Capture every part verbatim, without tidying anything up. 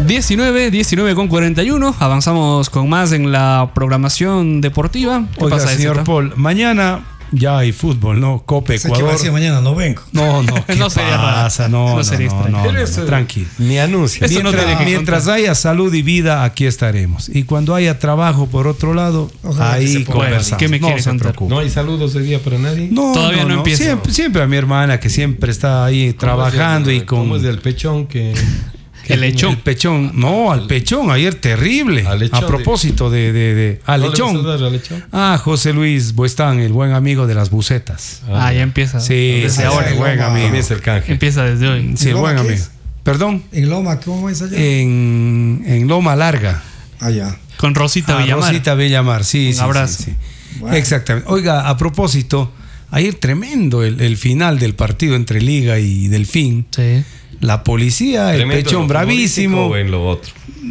diecinueve, diecinueve con cuarenta y uno. Avanzamos con más en la programación deportiva. ¿Qué Oiga, pasa, señor Paul, mañana ya hay fútbol, ¿no? Copa Ecuador. Si mañana no vengo. No, no, ¿qué no sería pasa? No, no, no, sería no, no, no, no, no, tranquilo. Ni anuncio. Mientras, no mientras haya salud y vida, aquí estaremos. Y cuando haya trabajo por otro lado, ojalá ahí conversamos. ¿Qué me no se preocupe. ¿No hay saludos hoy día para nadie? No, todavía no, no, no. empieza. Siempre, siempre a mi hermana, que siempre está ahí trabajando el, y con... ¿Cómo es del pechón que... El lechón. El pechón. No, al pechón. Ayer terrible. A propósito de... de, de al ¿No lechón. le lechón? Ah, José Luis Buestán, el buen amigo de las bucetas. Ah, ah ya empieza. Sí, desde sí, ahora. El buen amigo. Empieza el canje. Empieza desde hoy. Sí, el buen amigo. Es? Perdón. ¿En Loma cómo es allá? En, en Loma Larga. Allá. Con Rosita ah, Villamar. Rosita Villamar, sí. Un sí, abrazo. Sí, sí. Bueno. Exactamente. Oiga, a propósito, ayer tremendo el, el final del partido entre Liga y Delfín. Sí. La policía, tremendo el pechón bravísimo. ¿O en lo otro?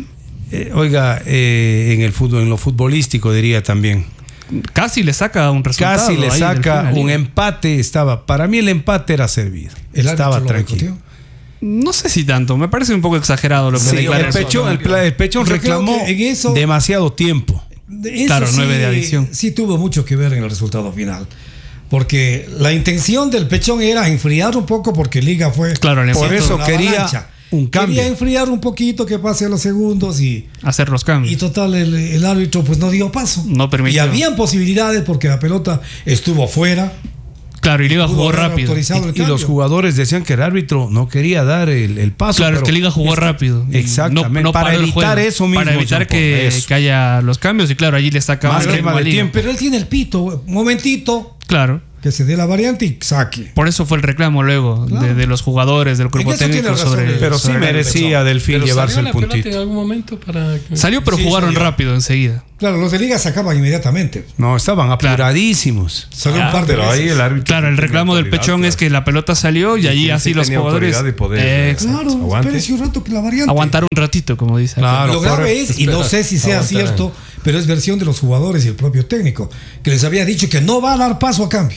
Eh, oiga, eh, en el fútbol, en lo futbolístico diría también. Casi le saca un resultado. Casi le saca un empate. Estaba, para mí el empate era servido. ¿El estaba tranquilo. No sé si tanto, me parece un poco exagerado lo que sí, el pechón, el, el pechón reclamó eso, demasiado tiempo. Eso claro, sí, nueve de adición. Sí tuvo mucho que ver en el resultado final. Porque la intención del pechón era enfriar un poco porque Liga fue... Claro, por eso quería avalancha. un cambio. Quería enfriar un poquito, que pase a los segundos y... hacer los cambios. Y total, el, el árbitro pues no dio paso. No permitió. Y habían posibilidades porque la pelota estuvo afuera. Claro, y Liga jugó rápido. Y, y los jugadores decían que el árbitro no quería dar el, el paso. Claro, pero es que Liga jugó rápido. Exactamente. No, no para evitar eso mismo. Para evitar que, que haya los cambios. Y claro, allí le saca más de tiempo. Pero él tiene el pito. Un momentito. Claro. Que se dé la variante y saque. Por eso fue el reclamo luego claro. de, de los jugadores, del cuerpo técnico sobre. Pero sí merecía Delfín llevarse el puntito. En algún momento para que... Salió, pero sí, jugaron salió. rápido enseguida. Claro, los de Liga sacaban inmediatamente. No, estaban apuradísimos. Salió claro, un par de pero ahí el árbitro. Claro, el reclamo del pechón claro. es que la pelota salió y, y allí así sí los jugadores. De poder, claro, espérese un rato que la variante. Aguantar un ratito, como dice. Claro, lo grave es, y no sé si sea aguantarán. cierto, pero es versión de los jugadores y el propio técnico, que les había dicho que no va a dar paso a cambio.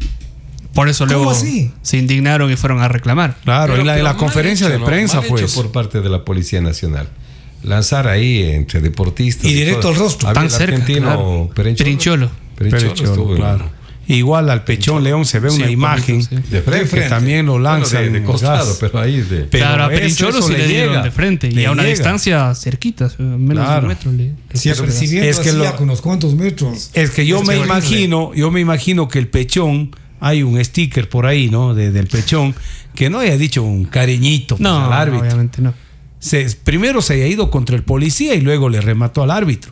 Por eso luego así? se indignaron y fueron a reclamar. Claro, pero, en la, la conferencia hecho, de prensa ¿no? fue hecho por parte de la Policía Nacional. Lanzar ahí entre deportistas y directo al rostro. Tan cerca, claro. Perincholo. Perincholo, Perincholo claro. Igual al Pechón León se ve una sí, imagen sí. de frente, que también lo lanzan bueno, de, de costado, pero ahí de pero claro, a Perincholo sí le dieron de frente y a una llega. distancia cerquita, menos claro. de un metro. Le, sí, recibiendo es que lo, con unos cuantos metros. Es que yo es me imagino, yo me imagino que el Pechón, hay un sticker por ahí, ¿no? De, del Pechón, que no haya dicho un cariñito no, pues, al árbitro. No, obviamente no. Se, primero se haya ido contra el policía y luego le remató al árbitro.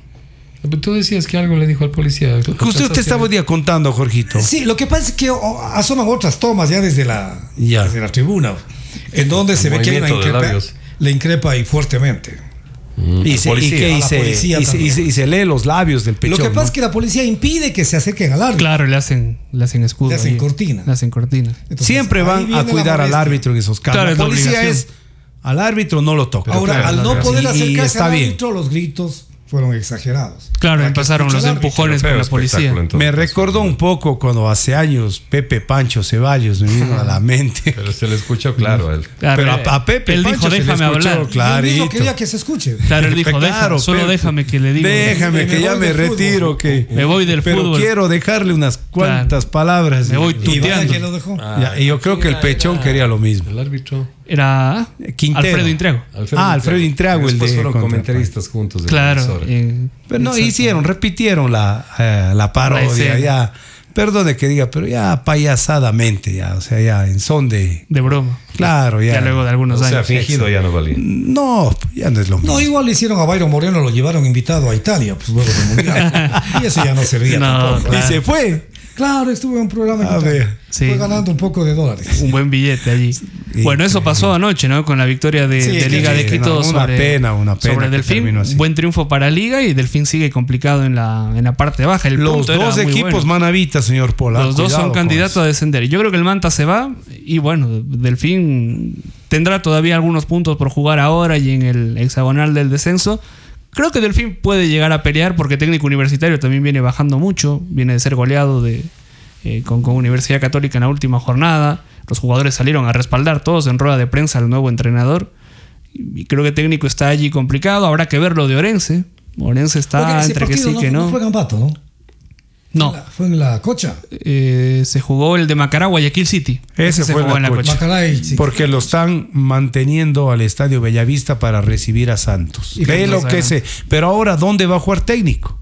Tú decías que algo le dijo al policía. Que usted, usted estaba día contando, Jorgito. Sí, lo que pasa es que asoman otras tomas ya desde la, ya. Desde la tribuna, en donde el se ve que hay una increpa, le increpa y fuertemente. Mm, y, se, y, que, y, se, y, se, y, se, y se lee los labios del Pechón. Lo que pasa ¿no? es que la policía impide que se acerquen al árbitro. Claro, le hacen, le hacen escudo. Le hacen ahí. cortina. Le hacen cortina. Entonces, siempre van a cuidar al árbitro en esos casos. Claro, la policía es, al árbitro no lo toca. Ahora, claro, al no poder acercarse al bien. árbitro, los gritos fueron exagerados. Claro, empezaron los empujones con la policía. Entonces, me recordó un poco cuando hace años Pepe Pancho Ceballos me vino a la mente. Pero se le escuchó claro a él. Claro, pero a, a Pepe él Pancho dijo, se déjame le escuchó hablar. clarito. Yo quería que se escuche. Claro, él dijo, claro, déjame, solo Pepe, déjame que le diga. Déjame que ya me retiro, que me voy del pero fútbol. Pero quiero dejarle unas cuantas claro. palabras. Me voy tuteando. ¿Quién lo dejó? Ah, ya, y yo creo que el Pechón quería lo mismo. El árbitro era Quintero. Alfredo Intriago. Alfredo ah, Alfredo Intriago, el de fueron comentaristas juntos. De claro. Eh, pero no hicieron, repitieron la, eh, la parodia, la ya. Perdone que diga, pero ya payasadamente, ya, o sea, ya en son de. De broma. Claro, ya. Ya luego de algunos o años. O sea, fingido ya no valía. No, ya no es lo mismo. No, igual le hicieron a Byron Moreno, lo llevaron invitado a Italia, pues luego del mundial. Y eso ya no servía no, tampoco. Claro. Y se fue. Claro, estuvo en un programa a ver, sí. Fue ganando un poco de dólares. Un buen billete allí. Sí, bueno, eso pasó anoche, ¿no? Con la victoria de, sí, de Liga sí, de Quito no, una sobre, pena, una pena sobre Delfín. Buen triunfo para Liga y Delfín sigue complicado en la, en la parte baja. El Los dos equipos bueno. manavitas, señor Pola. Los dos son candidatos a descender. Yo creo que el Manta se va y bueno, Delfín tendrá todavía algunos puntos por jugar ahora y en el hexagonal del descenso. Creo que Delfín puede llegar a pelear porque Técnico Universitario también viene bajando mucho, viene de ser goleado de, eh, con, con Universidad Católica en la última jornada. Los jugadores salieron a respaldar todos en rueda de prensa al nuevo entrenador y creo que técnico está allí complicado. Habrá que ver lo de Orense. Orense está Oiga, ese entre que sí partido que no, no. No fue Gambato, ¿no? No, Fue en la, fue en la Cocha. eh, se jugó el de Macará, Guayaquil City. Ese se fue jugó en la Cocha. Macaray, sí. Porque lo están manteniendo al Estadio Bellavista para recibir a Santos. Y Ve lo Santos, que ah. se. Pero ahora, ¿dónde va a jugar técnico?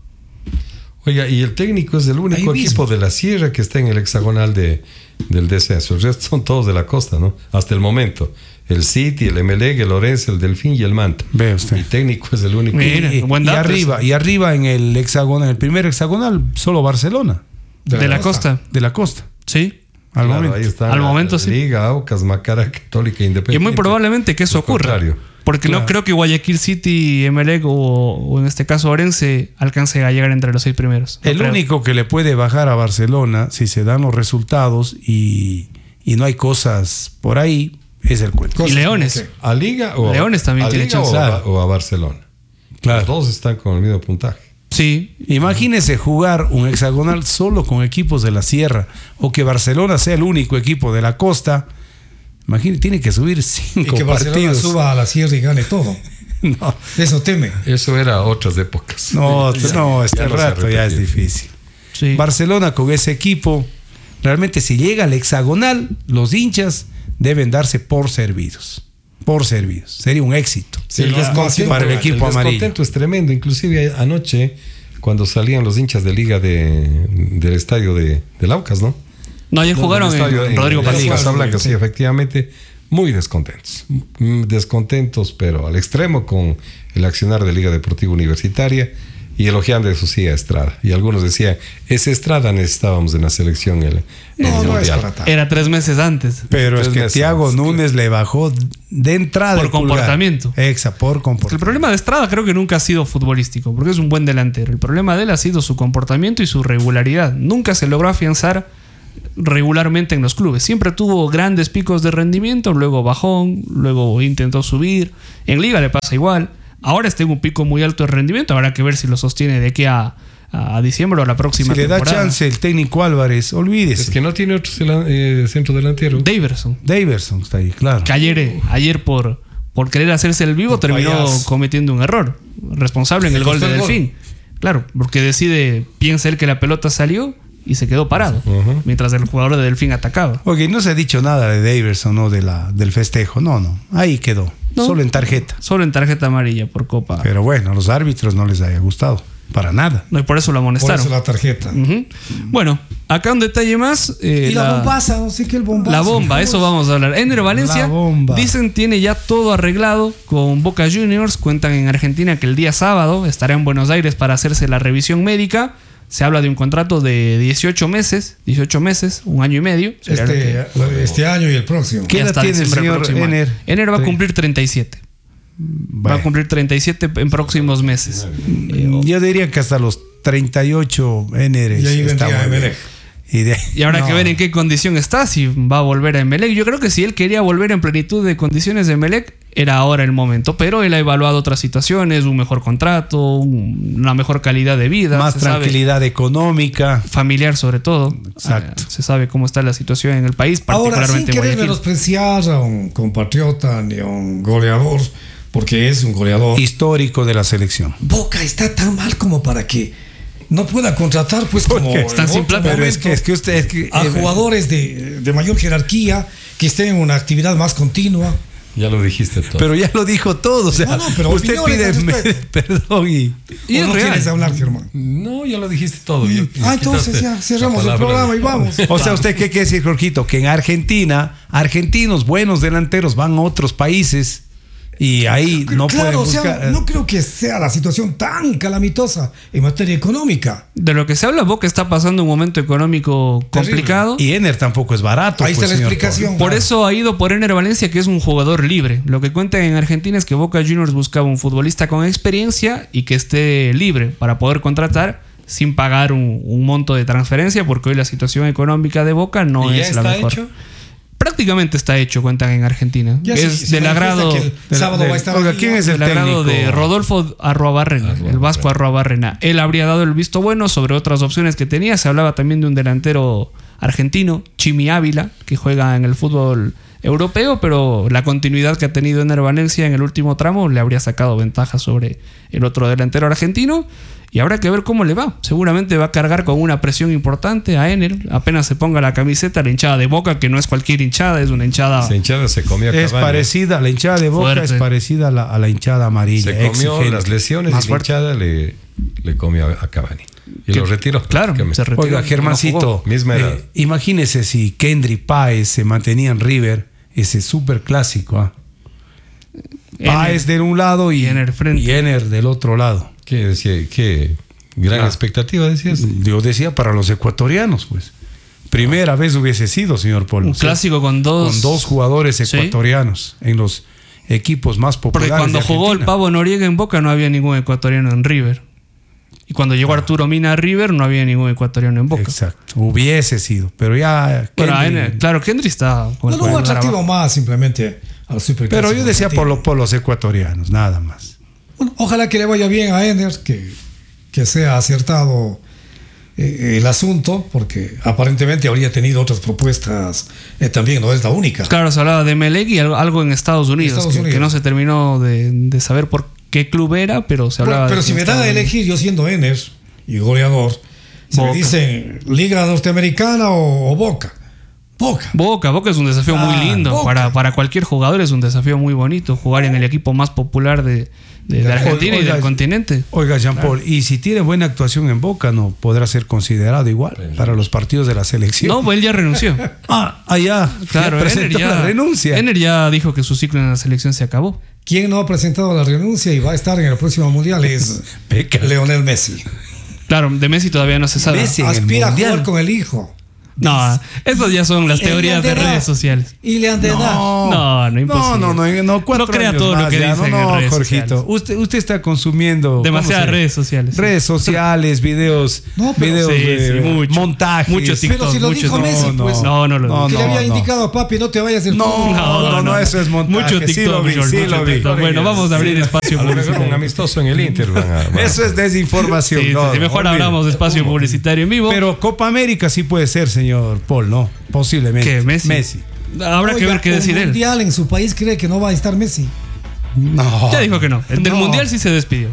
Oiga, y el técnico es el único Ahí equipo mismo. de la Sierra que está en el hexagonal de, del descenso. El resto son todos de la costa, ¿no? Hasta el momento. El City, el Emelec, el Orense, el Delfín y el Manta. Ve usted. Y técnico es el único. Mira, y, buen y dato arriba, ese. y arriba en el hexagonal, en el primer hexagonal, solo Barcelona, De, la costa. de la costa. Sí. Al Claro, momento. ahí está Al la momento, sí. Liga, Aucas, Macará, Católica, Independiente. Y muy probablemente que eso Lo ocurra. contrario. Porque no creo que Guayaquil City, Emelec o, o en este caso Orense alcance a llegar entre los seis primeros. No El creo. único que le puede bajar a Barcelona, si se dan los resultados y, y no hay cosas por ahí, es el cuento. Y Cosas Leones. como que- ¿A Liga o a- Leones también a tiene Liga chance. o a, o a Barcelona? Claro. Los dos están con el mismo puntaje. Sí. Imagínese jugar un hexagonal solo con equipos de la sierra o que Barcelona sea el único equipo de la costa. Imagínese, tiene que subir Y cinco que Barcelona partidos. suba a la sierra y gane todo. No, Eso teme. Eso era otras épocas. no, Ya- no, este ya no se rato ya es repetido. difícil. Sí. Barcelona con ese equipo, realmente si llega al hexagonal, los hinchas deben darse por servidos. Por servidos. Sería un éxito. Sí, El el descontento, para el equipo el amarillo. descontento es tremendo. Inclusive anoche, cuando salían los hinchas de liga de, del estadio de, del Aucas, ¿no? No, ayer No, jugaron del en estadio en- Rodrigo en Palacio. Casablanca, sí, efectivamente. Muy descontentos. Mm, Descontentos, pero al extremo con el accionar de Liga Deportiva Universitaria y elogiando eso sí a Estrada. Y algunos decían, ese Estrada necesitábamos en la selección el, el No, no es mundial. para tanto. Era tres meses antes. Pero es Tres que meses, Thiago sí, Núñez le bajó de entrada. Por el pulgar. comportamiento. Exa, por El comportamiento. problema de Estrada creo que nunca ha sido futbolístico, porque es un buen delantero. El problema de él ha sido su comportamiento y su regularidad. Nunca se logró afianzar regularmente en los clubes. Siempre tuvo grandes picos de rendimiento, luego bajón, luego intentó subir. En Liga le pasa igual. Ahora está en un pico muy alto de rendimiento. Habrá que ver si lo sostiene de aquí a, a diciembre o la próxima Si le da temporada. chance el técnico Álvarez, olvídese. Es que no tiene otro cela- eh, centro delantero. Daverson, Daverson está ahí, claro. que ayer, ayer por, por querer hacerse el vivo Un terminó payaso. cometiendo un error. Responsable en Le el gol de costó el gol. Delfín. Claro, porque decide, piensa él que la pelota salió y se quedó parado. Ujú. Mientras el jugador de Delfín atacaba. Ok, no se ha dicho nada de Daverson o de la, del festejo. No, no. Ahí quedó. No. Solo en tarjeta. Solo en tarjeta amarilla por Copa. Pero bueno, a los árbitros no les haya gustado. Para nada. No, y por eso lo Por amonestaron. eso la tarjeta. Ujú. Bueno, acá un detalle más. eh, Y la, bombaza, no sé qué el bombazo. La bomba, eso vamos a hablar. Ener Valencia, La bomba. dicen, tiene ya todo arreglado con Boca Juniors. Cuentan en Argentina que el día sábado estará en Buenos Aires para hacerse la revisión médica. Se habla de un contrato de dieciocho meses, dieciocho meses, un año y medio. Sería lo Este, que- este año y el próximo. ¿Qué y edad hasta tiene el diciembre del señor próximo año. Ener? Ener va a Sí. cumplir treinta y siete. Va Bueno, a cumplir treinta y siete en próximos meses. Eh, o- yo diría que hasta los treinta y ocho Ener Y ahí está vendría muy bien. Emelec. Y de- Y habrá No. que ver en qué condición está, si va a volver a Emelec. Yo creo que si él quería volver en plenitud de condiciones de Emelec, era ahora el momento. Pero él ha evaluado otras situaciones, un mejor contrato, un- una mejor calidad de vida. más se sabe, tranquilidad económica. familiar sobre todo. Exacto. Ah, se sabe cómo está la situación en el país, Ahora, sin particularmente en querer Guayaquil. menospreciar a un compatriota ni a un goleador, porque es un goleador. Histórico de la selección. Boca está tan mal como para que no pueda contratar, pues, como qué? Están en sin otro plata. Pero es momento, que, es que usted. Es que, a eh, jugadores de, de mayor jerarquía que estén en una actividad más continua. Ya lo dijiste todo. Pero ya lo dijo todo. O sea, No, no, pero usted opiniones pide al respecto. perdón y. Y ¿O es no real. quieres hablar, Germán? No, ya lo dijiste todo. Ya- ya Ah, entonces quitaste ya cerramos la el palabra. programa y vamos. O sea, ¿usted qué quiere decir, Jorgito? Que en Argentina, argentinos buenos delanteros van a otros países y ahí no pueden Claro, o buscar. sea, no creo que sea la situación tan calamitosa en materia económica. De lo que se habla, Boca está pasando un momento económico complicado. Y Ener tampoco es barato. Ahí pues, está la señor explicación. Por Claro. eso ha ido por Ener Valencia, que es un jugador libre. Lo que cuentan en Argentina es que Boca Juniors buscaba un futbolista con experiencia y que esté libre para poder contratar sin pagar un, un monto de transferencia, porque hoy la situación económica de Boca no ¿Y ya es la está mejor. hecho? Prácticamente está hecho, cuentan en Argentina. Ya es sí, se del manifiesta agrado, que el del- sábado del- va a estar oiga, aquí, ¿quién ¿no? es el del agrado técnico? de Rodolfo Arruabarrena, Arruabarrena. el vasco Arruabarrena. Él habría dado el visto bueno sobre otras opciones que tenía. Se hablaba también de un delantero argentino, Chimi Ávila, que juega en el fútbol europeo, pero la continuidad que ha tenido Ener Valencia en el último tramo le habría sacado ventaja sobre el otro delantero argentino. Y habrá que ver cómo le va. Seguramente va a cargar con una presión importante a Ener. Apenas se ponga la camiseta, la hinchada de Boca, que no es cualquier hinchada, es una hinchada... Esa hinchada se comió a Es Cavani. parecida, la hinchada de Boca Fuerte. es parecida a la, a la hinchada amarilla. Se comió exigente. las lesiones Más y la fuerte. hinchada le, le comió a, a Cavani. Y Que- lo retiró. Claro, prácticamente. se retiró. Oiga, No jugó. Germancito, Misma edad. eh, imagínese si Kendry Páez se mantenía en River, ese súper clásico. ¿ah? Páez de un lado y y Ener frente. y Ener del otro lado. ¿Qué decía? ¿Qué gran Ah. expectativa decías? Yo decía para los ecuatorianos, pues. Primera vez hubiese sido, señor Polo. Un clásico con dos... Con dos jugadores Sí. ecuatorianos en los equipos más Porque populares. cuando de jugó el Argentina. Pavo Noriega en Boca no había ningún ecuatoriano en River. Y cuando llegó Arturo Mina a River no había ningún ecuatoriano en Boca. Exacto, hubiese sido, pero ya. Pero Kendry- a Ener- claro, Kendry está con No, el no, un jugador atractivo abajo. más simplemente al Super pero yo Clásico decía por, argentino. lo- por los ecuatorianos, nada más. Bueno, ojalá que le vaya bien a Ener, que, que sea acertado eh, el asunto, porque aparentemente habría tenido otras propuestas eh, también, no es la única. Claro, se hablaba de Melec y algo, algo en Estados Unidos, Estados que, Unidos. que no se terminó de, de saber por qué club era, pero se hablaba Bueno, pero de si que me dan a estaba en- elegir, yo siendo Ener y goleador, si me Boca. dicen Liga Norteamericana o, o Boca, Boca. Boca, Boca es un desafío muy Ah, lindo. Boca. Para, para cualquier jugador es un desafío muy bonito jugar en el equipo más popular de, de- de Argentina y Oiga, del continente. Oiga, Jean Paul, y si tiene buena actuación en Boca, no podrá ser considerado igual para los partidos de la selección. No, pues él ya renunció. Ah, allá. Claro, ya Ener presentó ya, la renuncia. Ener ya dijo que su ciclo en la selección se acabó. ¿Quién no ha presentado la renuncia y va a estar en el próximo mundial? Es Peca. Leonel Messi. Claro, de Messi todavía no se sabe. Messi. en el Aspira a mundial. jugar con el hijo. No, esas ya son las Y le teorías han de dar. redes sociales. Y le han de dar. No, no, imposible. No, no, no, no, cuatro No crea años todo lo más que ya. dicen No, en no, redes Jorgito. sociales. Usted, usted está consumiendo. Demasiadas ¿cómo se- redes sociales. Redes sociales, videos, No, pero- videos Sí, de sí, mucho. montajes. Mucho TikTok. Pero si lo mucho dijo TikTok. Messi, pues. No, no lo No, que dijo. le había no. indicado a papi, no te vayas del No, fútbol. no, no, eso es montaje. Mucho Sí TikTok, lo vi, George, sí mucho lo vi. TikTok. Bueno, vamos a abrir espacio A lo mejor un publicitario. amistoso en el Inter van a... van a- Eso es desinformación. Sí, sí, no, sí, mejor olvide. hablamos de espacio publicitario en vivo. Pero Copa América sí puede ser, señor Paul, ¿no? Posiblemente. ¿Qué? ¿Messi? Messi. Habrá que Oiga, ver qué un decir él. mundial en su país cree que no va a estar Messi. No. Ya dijo que no. El del No. mundial sí se despidió.